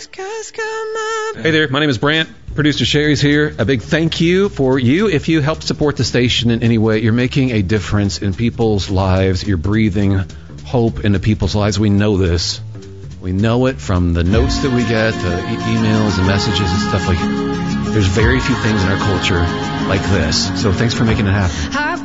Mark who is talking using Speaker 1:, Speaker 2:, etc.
Speaker 1: Hey there, my name is Brant. Producer Sherry's here. A big thank you for you. If you help support the station in any way, you're making a difference in people's lives. You're breathing hope into people's lives. We know this. We know it from the notes that we get, the emails and messages and stuff like that. There's very few things in our culture like this. So thanks for making it happen.